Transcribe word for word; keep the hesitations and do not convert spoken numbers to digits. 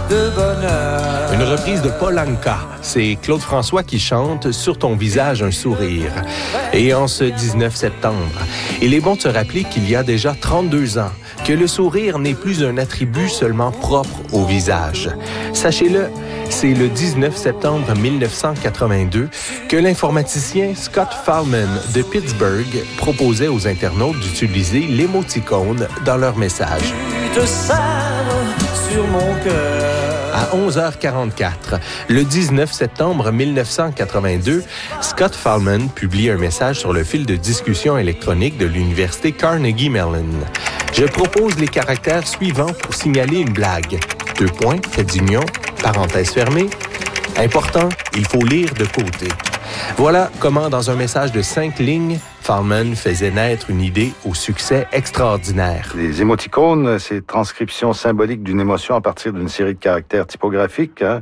de bonheur. Une reprise de Paul Anka. C'est Claude François qui chante « Sur ton visage un sourire ». Et en ce dix-neuf septembre, il est bon de se rappeler qu'il y a déjà trente-deux ans que le sourire n'est plus un attribut seulement propre au visage. Sachez-le, c'est le dix-neuf septembre mille neuf cent quatre-vingt-deux que l'informaticien Scott Fahlman de Pittsburgh proposait aux internautes d'utiliser l'émoticône dans leurs messages. Tu te serres sur mon cœur. À onze heures quarante-quatre, le dix-neuf septembre mille neuf cent quatre-vingt-deux, Scott Fahlman publie un message sur le fil de discussion électronique de l'université Carnegie Mellon. Je propose les caractères suivants pour signaler une blague. Deux points, trait d'union, parenthèse fermée. Important, il faut lire de côté. Voilà comment, dans un message de cinq lignes, Fahlman faisait naître une idée au succès extraordinaire. Les émoticônes, c'est transcription symbolique d'une émotion à partir d'une série de caractères typographiques. Hein.